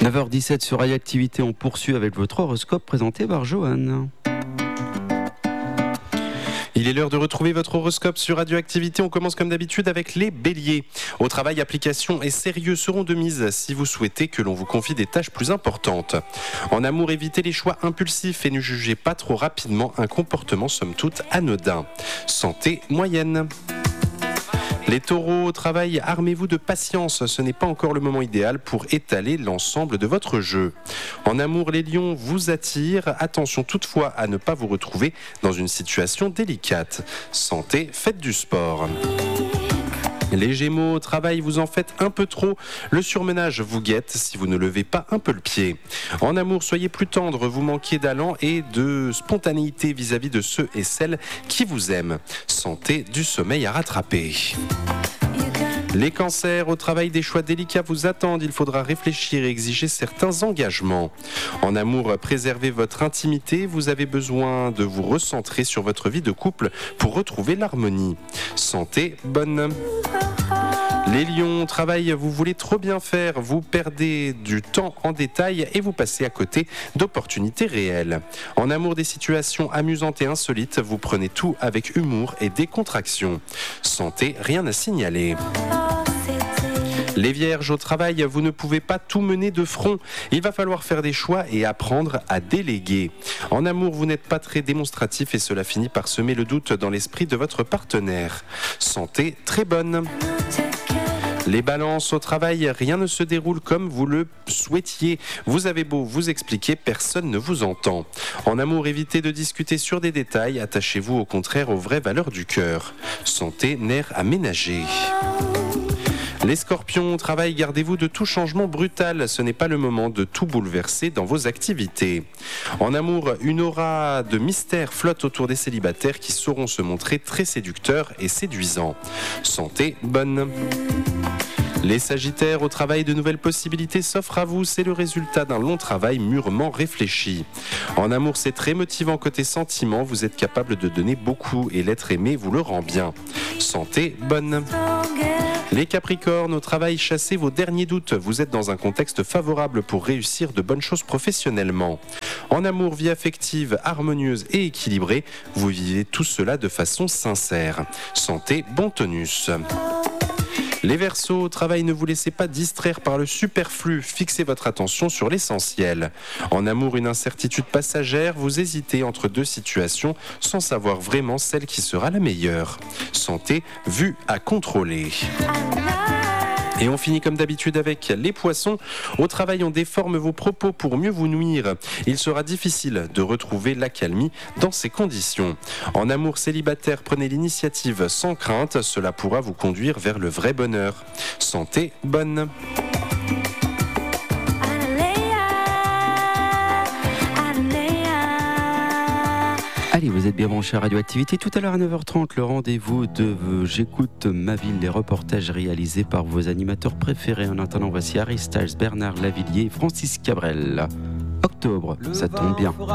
9h17 sur Radioactivité, on poursuit avec votre horoscope présenté par Johan. Il est l'heure de retrouver votre horoscope sur Radioactivité. On commence comme d'habitude avec les béliers. Au travail, application et sérieux seront de mise si vous souhaitez que l'on vous confie des tâches plus importantes. En amour, évitez les choix impulsifs et ne jugez pas trop rapidement un comportement somme toute anodin. Santé moyenne. Les taureaux, au travail, armez-vous de patience, ce n'est pas encore le moment idéal pour étaler l'ensemble de votre jeu. En amour, les lions vous attirent, attention toutefois à ne pas vous retrouver dans une situation délicate. Santé, faites du sport. Les Gémeaux, au travail, vous en faites un peu trop. Le surmenage vous guette si vous ne levez pas un peu le pied. En amour, soyez plus tendre, vous manquez d'allant et de spontanéité vis-à-vis de ceux et celles qui vous aiment. Santé, du sommeil à rattraper. Les cancers, au travail, des choix délicats vous attendent. Il faudra réfléchir et exiger certains engagements. En amour, préservez votre intimité. Vous avez besoin de vous recentrer sur votre vie de couple pour retrouver l'harmonie. Santé, bonne. Les lions, au travail, vous voulez trop bien faire. Vous perdez du temps en détail et vous passez à côté d'opportunités réelles. En amour, des situations amusantes et insolites. Vous prenez tout avec humour et décontraction. Santé, rien à signaler. Les vierges, au travail, vous ne pouvez pas tout mener de front. Il va falloir faire des choix et apprendre à déléguer. En amour, vous n'êtes pas très démonstratif et cela finit par semer le doute dans l'esprit de votre partenaire. Santé très bonne. Les balances, au travail, rien ne se déroule comme vous le souhaitiez. Vous avez beau vous expliquer, personne ne vous entend. En amour, évitez de discuter sur des détails. Attachez-vous au contraire aux vraies valeurs du cœur. Santé, nerfs à ménager. Les scorpions, au travail, gardez-vous de tout changement brutal. Ce n'est pas le moment de tout bouleverser dans vos activités. En amour, une aura de mystère flotte autour des célibataires qui sauront se montrer très séducteurs et séduisants. Santé bonne. Les sagittaires, au travail, de nouvelles possibilités s'offrent à vous. C'est le résultat d'un long travail mûrement réfléchi. En amour, c'est très motivant côté sentiment. Vous êtes capable de donner beaucoup et l'être aimé vous le rend bien. Santé bonne. Les Capricornes, au travail, chassez vos derniers doutes. Vous êtes dans un contexte favorable pour réussir de bonnes choses professionnellement. En amour, vie affective, harmonieuse et équilibrée, vous vivez tout cela de façon sincère. Santé, bon tonus. Les Verseaux, au travail, ne vous laissez pas distraire par le superflu, fixez votre attention sur l'essentiel. En amour, une incertitude passagère, vous hésitez entre deux situations sans savoir vraiment celle qui sera la meilleure. Santé, vue à contrôler. Et on finit comme d'habitude avec les poissons. Au travail, on déforme vos propos pour mieux vous nuire. Il sera difficile de retrouver l'accalmie dans ces conditions. En amour célibataire, prenez l'initiative sans crainte. Cela pourra vous conduire vers le vrai bonheur. Santé bonne. Allez, vous êtes bien branchés à Radioactivité. Tout à l'heure à 9h30, le rendez-vous de J'écoute ma ville, les reportages réalisés par vos animateurs préférés. En attendant, voici Harry Styles, Bernard Lavillier et Francis Cabrel. Octobre, ça tombe bien.